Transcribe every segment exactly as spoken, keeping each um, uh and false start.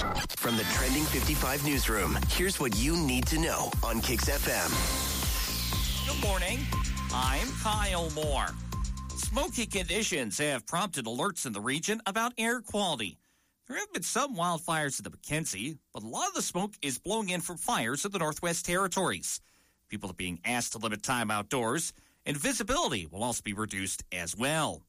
From the Trending fifty-five newsroom, here's what you need to know on Kix F M. Good morning. I'm Kyle Moore. Smoky conditions have prompted alerts in the region about air quality. There have been some wildfires in the McKenzie, but a lot of the smoke is blowing in from fires in the Northwest Territories. People are being asked to limit time outdoors, and visibility will also be reduced as well.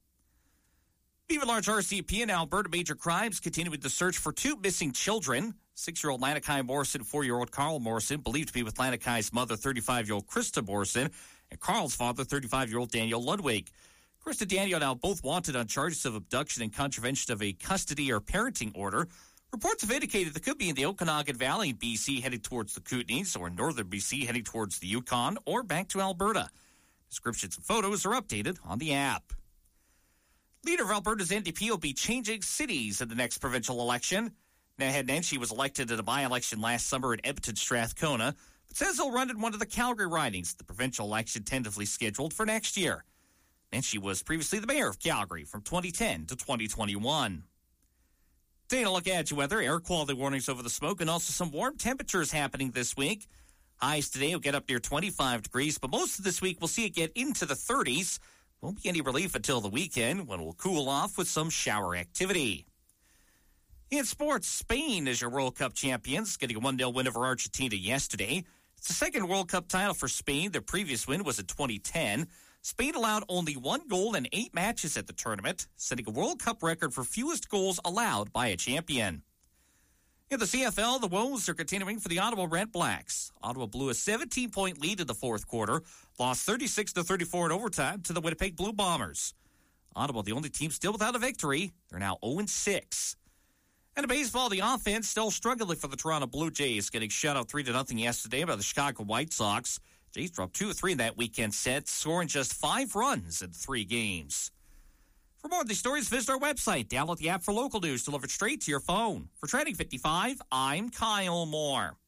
Beaver Large R C P and Alberta Major Crimes continuing the search for two missing children. Six-year-old Lanakai Morrison, four-year-old Carl Morrison, believed to be with Lanakai's mother, thirty-five-year-old Krista Morrison, and Carl's father, thirty-five-year-old Daniel Ludwig. Krista and Daniel now both wanted on charges of abduction and contravention of a custody or parenting order. Reports have indicated they could be in the Okanagan Valley in B C heading towards the Kootenays, or in northern B C heading towards the Yukon, or back to Alberta. Descriptions and photos are updated on the app. Leader of Alberta's N D P will be changing cities in the next provincial election. Naheed Nenshi was elected in a by-election last summer in Edmonton Strathcona, but says he'll run in one of the Calgary ridings, the provincial election tentatively scheduled for next year. Nenshi was previously the mayor of Calgary from twenty ten to twenty twenty-one. Taking a look at your weather, air quality warnings over the smoke, and also some warm temperatures happening this week. Highs today will get up near twenty-five degrees, but most of this week we'll see it get into the thirties. Won't be any relief until the weekend, when we'll cool off with some shower activity. In sports, Spain is your World Cup champions, getting a one nil win over Argentina yesterday. It's the second World Cup title for Spain. Their previous win was in twenty ten. Spain allowed only one goal in eight matches at the tournament, setting a World Cup record for fewest goals allowed by a champion. In the C F L, the woes are continuing for the Ottawa Red Blacks. Ottawa blew a seventeen-point lead in the fourth quarter, lost thirty-six to thirty-four in overtime to the Winnipeg Blue Bombers. Ottawa, the only team still without a victory. They're now oh and six. And in baseball, the offense still struggling for the Toronto Blue Jays, getting shut out three to nothing yesterday by the Chicago White Sox. Jays dropped two or three in that weekend set, scoring just five runs in three games. For more of these stories, visit our website. Download the app for local news delivered straight to your phone. For Trending fifty-five, I'm Kyle Moore.